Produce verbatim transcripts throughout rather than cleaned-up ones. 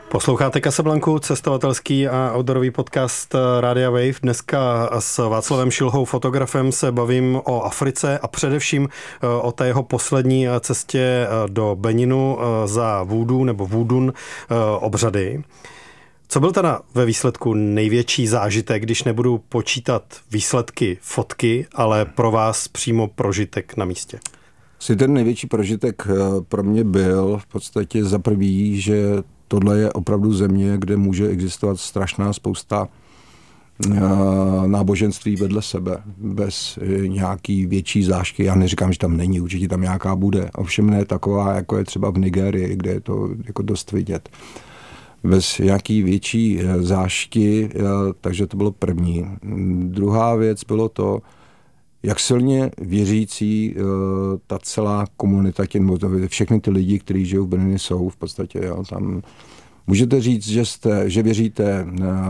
Posloucháte Casablanku, cestovatelský a outdoorový podcast Rádia Wave. Dneska s Václavem Šilhou, fotografem, se bavím o Africe a především o té jeho poslední cestě do Beninu za vůdu nebo vůdun obřady. Co byl teda ve výsledku největší zážitek, když nebudu počítat výsledky fotky, ale pro vás přímo prožitek na místě? Si ten největší prožitek pro mě byl v podstatě za prvý, že tohle je opravdu země, kde může existovat strašná spousta náboženství vedle sebe, bez nějaký větší zášky. Já neříkám, že tam není, určitě tam nějaká bude. Ovšem ne taková, jako je třeba v Nigérii, kde je to jako dost vidět. Bez nějaký větší zášky, takže to bylo první. Druhá věc bylo to, jak silně věřící ta celá komunita, všechny ty lidi, kteří žijou v Beninu, jsou v podstatě. Jo, tam můžete říct, že, jste, že věříte,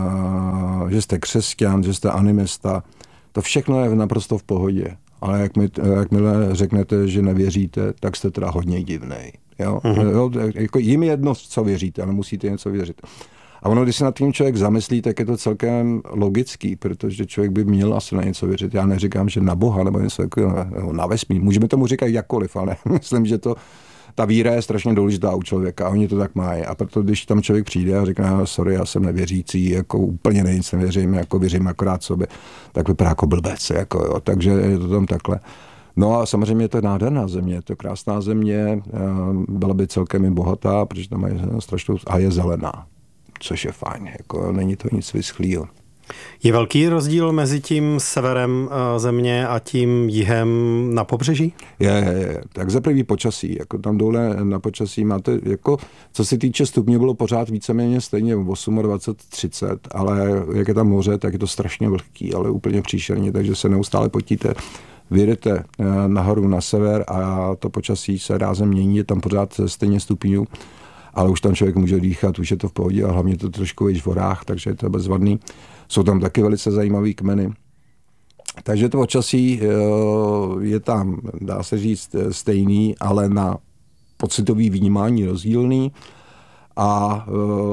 že jste křesťan, že jste animista. To všechno je naprosto v pohodě. Ale jak mi, jakmile řeknete, že nevěříte, tak jste teda hodně divnej. Jo? Uh-huh. Jo, jako jim je jedno, co věříte, ale musíte něco věřit. A ono, když se nad tím člověk zamyslí, tak je to celkem logický, protože člověk by měl asi na něco věřit. Já neříkám, že na Boha nebo něco takového, na vesmír. Můžeme tomu říkat jakkoliv, ale myslím, že to, ta víra je strašně důležitá u člověka a oni to tak mají. A proto, když tam člověk přijde a řekne, sorry, já jsem nevěřící, jako úplně nic nevěřím, jako věřím akorát sobě, tak vypadá jako blbec. Jako, jo. Takže je to tam takhle. No a samozřejmě je to nádherná země, je to krásná země, byla by celkem i bohatá, protože tam je strašnou, a je zelená. Což je fajn, jako není to nic vyschlýho. Je velký rozdíl mezi tím severem země a tím jihem na pobřeží? Je, je, je. Tak za první počasí, jako tam dole na počasí máte, jako co se týče stupňů, bylo pořád víceméně stejně dvacet osm třicet, ale jak je tam moře, tak je to strašně vlhký, ale úplně příšerně, takže se neustále potíte. Vyjedete nahoru na sever a to počasí se rázem mění, je tam pořád stejně stupňů. Ale už tam člověk může dýchat, už je to v pohodě a hlavně to trošku víc v horách, takže je to bezvadný. Jsou tam taky velice zajímavý kmeny. Takže to počasí je tam, dá se říct, stejný, ale na pocitový vnímání rozdílný. A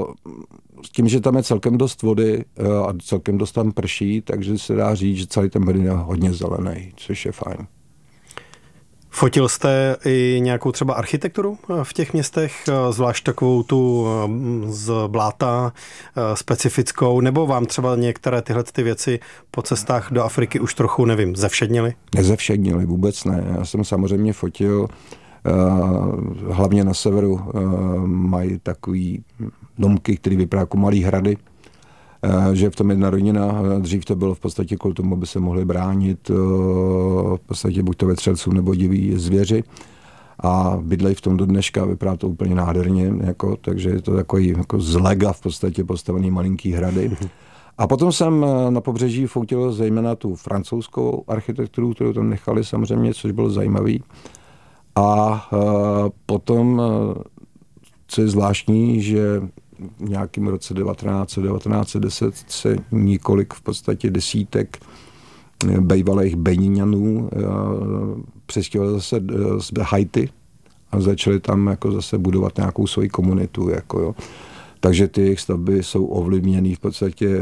s tím, že tam je celkem dost vody a celkem dost tam prší, takže se dá říct, že celý ten Benin je hodně zelený, což je fajn. Fotil jste i nějakou třeba architekturu v těch městech, zvlášť takovou tu z bláta specifickou, nebo vám třeba některé tyhle ty věci po cestách do Afriky už trochu, nevím, zevšednily? Nezevšednily, vůbec ne. Já jsem samozřejmě fotil, hlavně na severu mají takový domky, které vypadají jako malý hrady, že v tom jedna rodina, dřív to bylo v podstatě kvůli tomu, aby se mohli bránit v podstatě buď to vetřelcům nebo diví zvěři a bydlejí v tom do dneška, vypadá to úplně nádherně, jako, takže je to takový jako z lega v podstatě postavený malinký hrady. A potom jsem na pobřeží fotil zejména tu francouzskou architekturu, kterou tam nechali samozřejmě, což bylo zajímavý. A potom, co je zvláštní, že v nějakém roce devatenáct set, devatenáct set deset se několik v podstatě desítek bývalých Beninňanů přestěhovali zase z Haiti a začali tam jako zase budovat nějakou svoji komunitu. Jako jo. Takže ty jejich stavby jsou ovlivněné v podstatě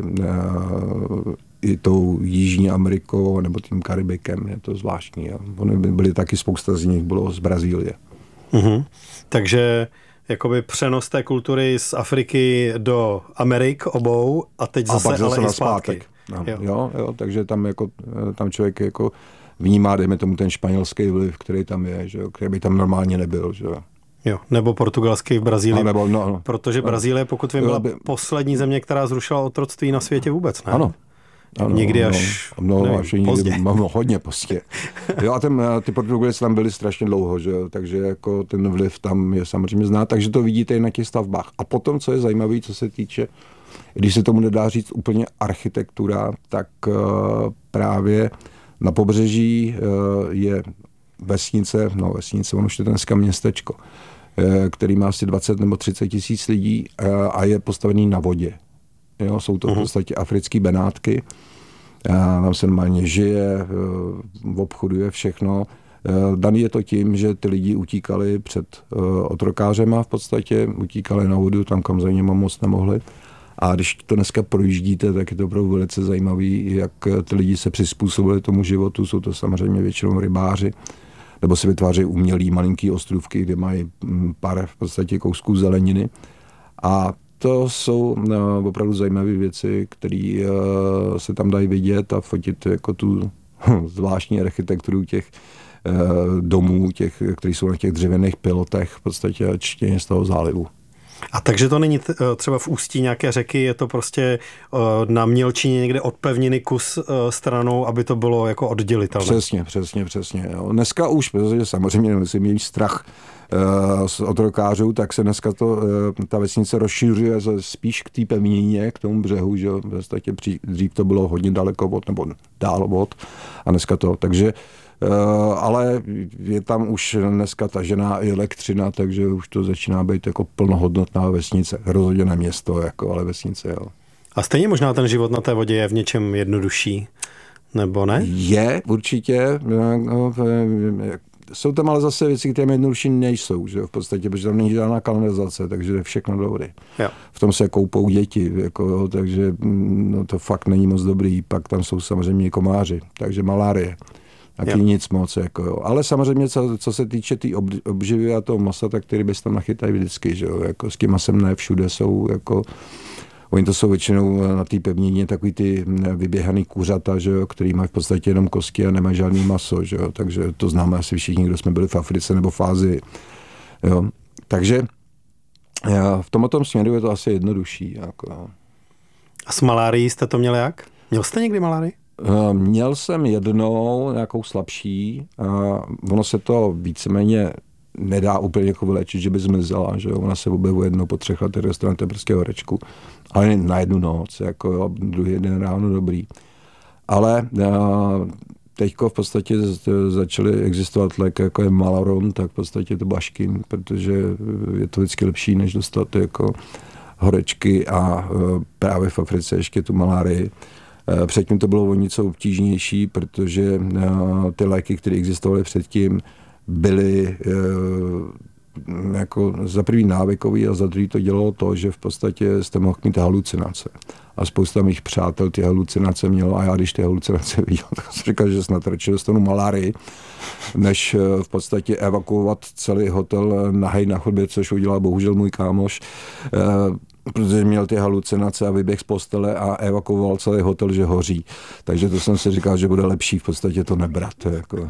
i tou Jižní Amerikou nebo tím Karibikem. Je to zvláštní. Jo. Oni byli taky, spousta z nich bylo z Brazílie. Mhm. Takže jakoby přenos té kultury z Afriky do Amerik obou a teď zase, a pak zase ale i zpátky. No, jo. Jo, jo, takže tam, jako, tam člověk jako vnímá, dejme tomu, ten španělský vliv, který tam je, že jo, který by tam normálně nebyl. Že jo. Jo, nebo portugalský v Brazílii, nebo, no, no, protože Brazílie, pokud vím, byla poslední země, která zrušila otroctví na světě vůbec, ne? Ano. Ano, někdy až, no, nevím, až někdy, pozdě. No, hodně pozdě. Jo, a ten, ty Portugalci tam byli strašně dlouho, že jo, takže jako ten vliv tam je samozřejmě znát, takže to vidíte i na těch stavbách. A potom, co je zajímavé, co se týče, když se tomu nedá říct úplně architektura, tak uh, právě na pobřeží uh, je vesnice, no vesnice, ono už je to dneska městečko, uh, který má asi dvacet nebo třicet tisíc lidí uh, a je postavený na vodě. Jo, jsou to v podstatě africké Benátky. Tam se normálně žije, obchoduje všechno. Daný je to tím, že ty lidi utíkali před otrokářema v podstatě, utíkali na vodu tam, kam za něma moc nemohli. A když to dneska projíždíte, tak je to opravdu velice zajímavý, jak ty lidi se přizpůsobili tomu životu. Jsou to samozřejmě většinou rybáři, nebo si vytvářejí umělý malinký ostrůvky, kde mají pár v podstatě kousků zeleniny. A to jsou no, opravdu zajímavé věci, které uh, se tam dají vidět a fotit jako tu hm, zvláštní architekturu těch uh, domů, těch, které jsou na těch dřevěných pilotech v podstatě čtěně z toho zálivu. A takže to není třeba v ústí nějaké řeky, je to prostě na mělčině někde od pevniny kus stranou, aby to bylo jako oddělitelné. Přesně, přesně, přesně. Jo. Dneska už, protože samozřejmě nemusím mít strach uh, z otrokářů, tak se dneska to, uh, ta vesnice rozšiřuje spíš k té pevnině, k tomu břehu, že v podstatě dřív to bylo hodně daleko od, nebo dál od, a dneska to, takže Uh, ale je tam už dneska tažená i elektřina, takže už to začíná být jako plnohodnotná vesnice. Rozhodně ne město, jako, ale vesnice, jo. A stejně možná ten život na té vodě je v něčem jednodušší, nebo ne? Je, určitě. No, jsou tam ale zase věci, které jednodušší nejsou, že v podstatě, protože tam není žádná kanalizace, takže je všechno do vody. Jo. V tom se koupou děti, jako, jo, takže no, to fakt není moc dobrý. Pak tam jsou samozřejmě komáři, takže malárie. Taky nic moc, jako jo. Ale samozřejmě, co, co se týče té tý obživy a toho masa, tak ty ryby se tam nachytají vždycky, že jo. Jako s tím masem ne všude jsou, jako, oni to jsou většinou na té pevnině takový ty vyběhaný kuřata, že jo, který mají v podstatě jenom kostky a nemají žádný maso, že jo. Takže to známe asi všichni, kdo jsme byli v Africe nebo v Ázii, jo. Takže v tomto směru je to asi jednodušší, jako jo. A s malárií jste to měli jak? Měl jste někdy malárii? Měl jsem jednou nějakou slabší, a ono se to víceméně nedá úplně jako vylečit, že by zmizela, že jo? Ona se objevuje jednou po třech letech, dostanete prostě horečku, ale na jednu noc, jako jo, druhý den ráno dobrý. Ale teďko v podstatě začaly existovat léky, jako je Malaron, tak v podstatě to baškin, protože je to vždycky lepší, než dostat jako horečky a právě v Africe ještě tu malárii. Předtím to bylo o něco obtížnější, protože ty léky, které existovaly předtím, byly jako za první návykový a za druhý to dělalo to, že v podstatě jste mohl mít halucinace. A spousta mých přátel ty halucinace mělo a já když ty halucinace viděl, tak jsem říkal, že snad radši dostanu malárii, než v podstatě evakuovat celý hotel nahej na chodbě, což udělal bohužel můj kámoš, protože měl ty halucinace a vyběh z postele a evakuoval celý hotel, že hoří. Takže to jsem si říkal, že bude lepší v podstatě to nebrat. Jako.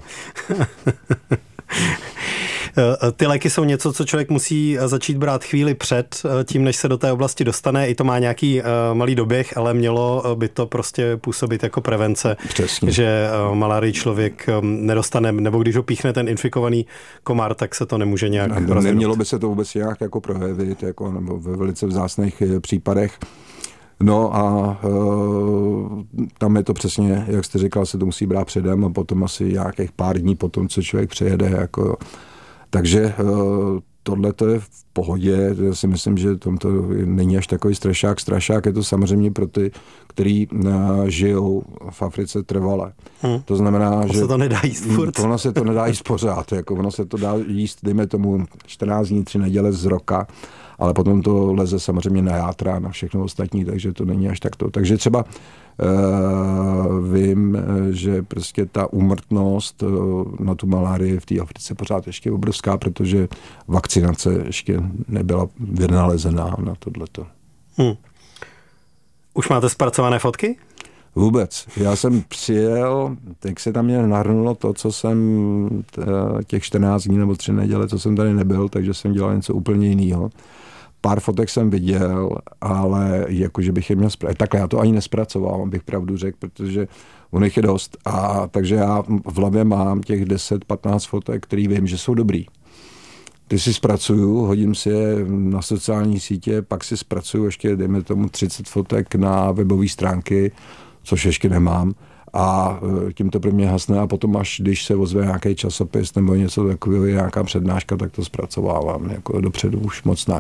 Ty léky jsou něco, co člověk musí začít brát chvíli před tím, než se do té oblasti dostane. I to má nějaký malý doběh, ale mělo by to prostě působit jako prevence. Přesně. Že malárii člověk nedostane, nebo když ho píchne ten infikovaný komár, tak se to nemůže nějak rozvinout. Nemělo by se to vůbec nějak jako projevit, jako, nebo ve velice vzácných případech. No a e, tam je to přesně, jak jste říkal, se to musí brát předem a potom asi nějakých pár dní potom, co člověk přejede, jako. Takže tohle to je v pohodě, já si myslím, že tomto není až takový strašák. Strašák je to samozřejmě pro ty, kteří žijou v Africe trvale. Hmm. To znamená, to že... se to nedá jíst furt. Ono se to nedá jíst pořád, jako ono se to dá jíst, dejme tomu čtrnáct dní, tři neděle z roka, ale potom to leze samozřejmě na játra, na všechno ostatní, takže to není až takto. Takže třeba Uh, vím, že prostě ta úmrtnost uh, na tu malárii v té Africe pořád ještě obrovská, protože vakcinace ještě nebyla vynalezená na tohleto. Hmm. Už máte zpracované fotky? Vůbec. Já jsem přijel, teď se tam mě nahrnulo to, co jsem těch čtrnáct dní nebo tři neděle, co jsem tady nebyl, takže jsem dělal něco úplně jiného. Pár fotek jsem viděl, ale jakože bych je měl zpracovat. Takhle já to ani nespracovávám, bych pravdu řekl, protože u nich je dost. A takže já v hlavě mám těch deset patnáct fotek, který vím, že jsou dobrý. Ty si zpracuju, hodím si je na sociální sítě, pak si zpracuju ještě, dejme tomu, třicet fotek na webové stránky, což ještě nemám. A tím to pro mě hasne a potom až když se ozve nějaký časopis nebo něco takového, nějaká přednáška, tak to zpracovávám. Jako dopředu už moc ne.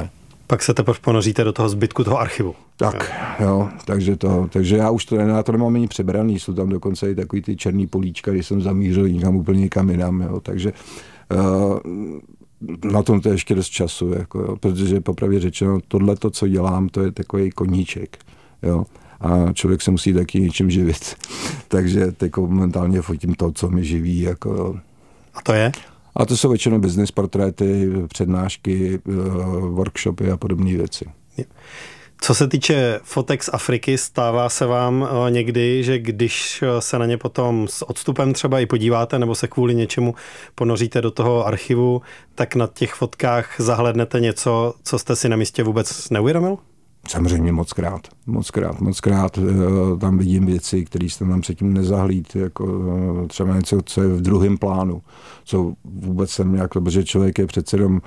Pak se teprve ponoříte do toho zbytku toho archivu. Tak, jo, takže to, takže já už to, já to nemám ani přebraný, jsou tam dokonce i takový ty černý políčka, když jsem zamířil někam úplně někam jinam, jo, takže uh, na tom to je ještě dost času, jako, jo, protože popravdě řečeno, tohleto, co dělám, to je takový koníček, jo, a člověk se musí taky něčím živit, takže teď momentálně fotím to, co mi živí, jako, jo. A to je? A to jsou většinou business portréty, přednášky, workshopy a podobné věci. Co se týče fotek z Afriky, stává se vám někdy, že když se na ně potom s odstupem třeba i podíváte, nebo se kvůli něčemu ponoříte do toho archivu, tak na těch fotkách zahlednete něco, co jste si na místě vůbec neuvědomil? Samozřejmě moc krát, moc krát, moc krát tam vidím věci, které jsem tam předtím nezahlíd, jako třeba něco, co je v druhém plánu, co vůbec jsem nějak, protože člověk je přece jenom,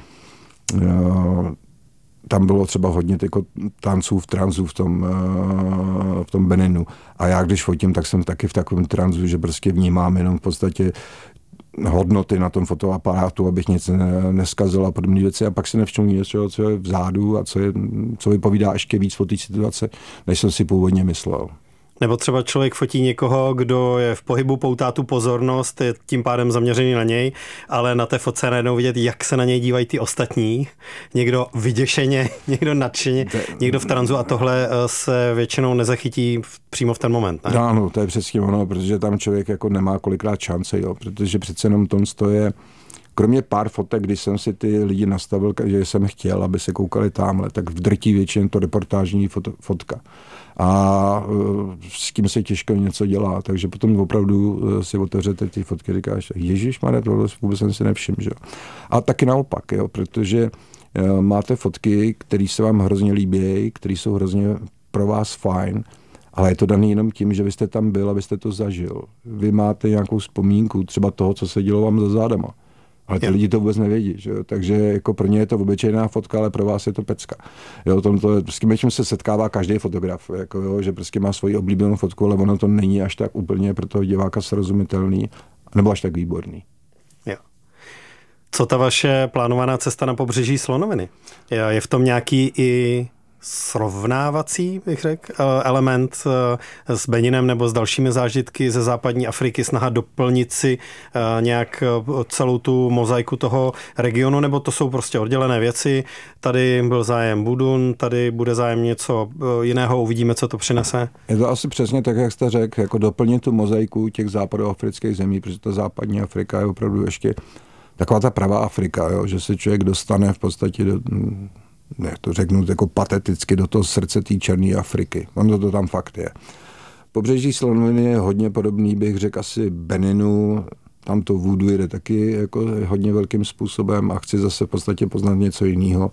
tam bylo třeba hodně jako tanců v transu v tom, v tom Beninu a já když fotím, tak jsem taky v takovém transu, že prostě vnímám jenom v podstatě hodnoty na tom fotoaparátu, abych nic neskazil a podobné věci a pak si nevšiml něco, co je vzadu a co, je, co vypovídá ještě víc o té situace, než jsem si původně myslel. Nebo třeba člověk fotí někoho, kdo je v pohybu, poutá tu pozornost, je tím pádem zaměřený na něj, ale na té fotce najednou vidět, jak se na něj dívají ty ostatní. Někdo vyděšeně, někdo nadšeně, někdo v tranzu a tohle se většinou nezachytí přímo v ten moment. Ne? Ano, to je přesně ono, protože tam člověk jako nemá kolikrát šance, jo, protože přece jenom to je, kromě pár fotek, když jsem si ty lidi nastavil, že jsem chtěl, aby se koukali tamhle, tak v drtí většině to reportážní foto, fotka. A s tím se těžko něco dělá, takže potom opravdu si otevřete ty fotky, říkáš, ježišmarja, tohle vůbec jsem si nevšiml, že? A taky naopak, jo, protože máte fotky, které se vám hrozně líbí, které jsou hrozně pro vás fajn, ale je to daný jenom tím, že vy jste tam byl, abyste to zažil. Vy máte nějakou vzpomínku, třeba toho, co se dělo vám za zádama. Ale ty jo. Lidi to vůbec nevědí, že jo? Takže jako pro ně je to obyčejná fotka, ale pro vás je to pecka. Jo, tomto, s tím se setkává každý fotograf, jako jo, že prostě má svoji oblíbenou fotku, ale ono to není až tak úplně pro toho diváka srozumitelný, nebo až tak výborný. Jo. Co ta vaše plánovaná cesta na pobřeží Slonoviny? Je v tom nějaký i srovnávací, bych řekl, element s Beninem nebo s dalšími zážitky ze západní Afriky, snaha doplnit si nějak celou tu mozaiku toho regionu, nebo to jsou prostě oddělené věci? Tady byl zájem Budun, tady bude zájem něco jiného, uvidíme, co to přinese. Je to asi přesně tak, jak jste řekl, jako doplnit tu mozaiku těch západoafrických zemí, protože ta západní Afrika je opravdu ještě taková ta pravá Afrika, jo, že se člověk dostane v podstatě do ne, to řeknu jako pateticky, do toho srdce té černé Afriky. Ono to tam fakt je. Pobřeží Slonoviny je hodně podobný, bych řekl asi Beninu, tam to voodoo jde taky jako hodně velkým způsobem a chci zase v podstatě poznat něco jiného.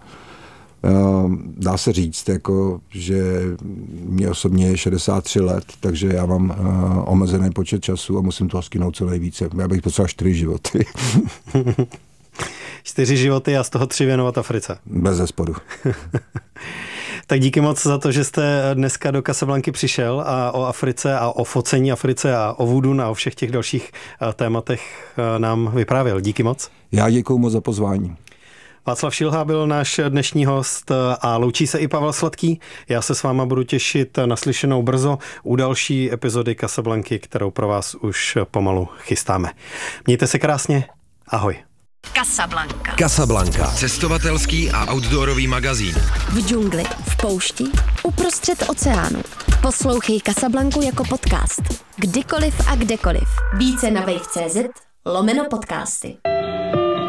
Dá se říct, jako, že mě osobně je šedesát tři let, takže já mám omezený počet času a musím toho skinout co nejvíce. Já bych potřeboval čtyři životy. Čtyři životy a z toho tři věnovat Africe. Bez zesporu. Tak díky moc za to, že jste dneska do Casablanky přišel a o Africe a o focení Africe a o voodoo a o všech těch dalších tématech nám vyprávěl. Díky moc. Já děkuju moc za pozvání. Václav Šilha byl náš dnešní host a loučí se i Pavel Sladký. Já se s váma budu těšit naslyšenou brzo u další epizody Casablanky, kterou pro vás už pomalu chystáme. Mějte se krásně. Ahoj. Casablanca. Casablanca. Cestovatelský a outdoorový magazín. V džungli, v poušti, uprostřed oceánu. Poslouchej Casablanku jako podcast. Kdykoliv a kdekoliv. Více na wave tečka cé zet lomeno podcasty.